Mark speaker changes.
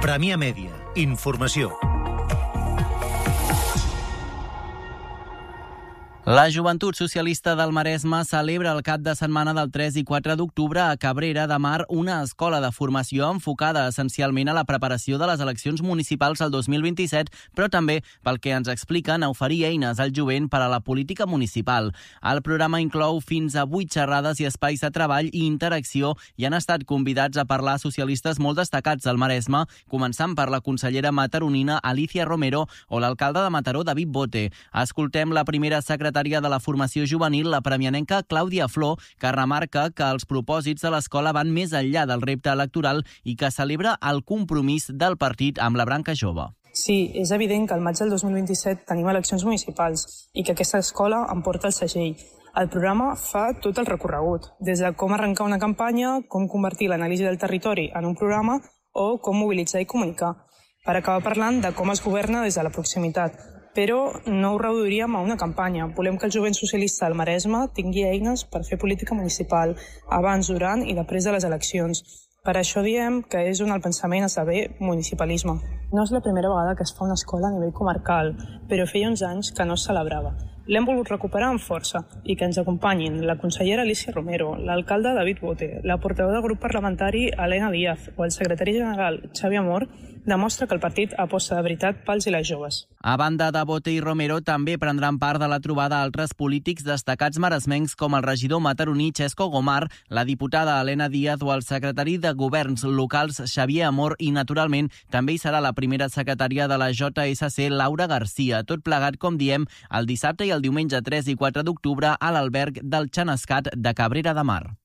Speaker 1: Premià Mèdia. Informació.
Speaker 2: La Joventut Socialista del Maresme celebra el cap de setmana del 3 i 4 d'octubre a Cabrera de Mar una escola de formació enfocada essencialment a la preparació de les eleccions municipals al 2027, però també, pel que ens expliquen, a oferir eines al jovent per a la política municipal. El programa inclou fins a 8 xerrades i espais de treball i interacció i han estat convidats a parlar socialistes molt destacats del Maresme, començant per la consellera mataronina Alicia Romero o l'alcalde de Mataró, David Bote. Escoltem la primera secretària de la formació juvenil, la premianenca Clàudia Flor, que remarca que els propòsits de l'escola van més enllà del repte electoral i que celebra el compromís del partit amb la branca jove.
Speaker 3: Sí, és evident que al maig del 2027 tenim eleccions municipals i que aquesta escola em porta el segell. El programa fa tot el recorregut, des de com arrencar una campanya, com convertir l'anàlisi del territori en un programa o com mobilitzar i comunicar, per acabar parlant de com es governa des de la proximitat. Però no ho reduiríem a una campanya. Volem que el jovent socialista del Maresme tingui eines per fer política municipal abans, durant i després de les eleccions. Per això diem que és on el pensament esdevé municipalisme. No és la primera vegada que es fa una escola a nivell comarcal, però feia uns anys que no es celebrava. L'hem volgut recuperar amb força i que ens acompanyin la consellera Alicia Romero, l'alcalde David Bote, la portaveu del grup parlamentari Elena Díaz o el secretari general Xavi Amor demostra que el partit aposta de veritat pels i les joves.
Speaker 2: A banda de Bote i Romero, també prendran part de la trobada altres polítics destacats maresmencs com el regidor mataroní Xesco Gomar, la diputada Elena Díaz o el secretari de Governs Locals Xavier Amor i, naturalment, també hi serà la primera secretària de la JSC Laura Garcia. Tot plegat, com diem, el dissabte i el diumenge 3 i 4 d'octubre a l'alberg del Xenescat de Cabrera de Mar.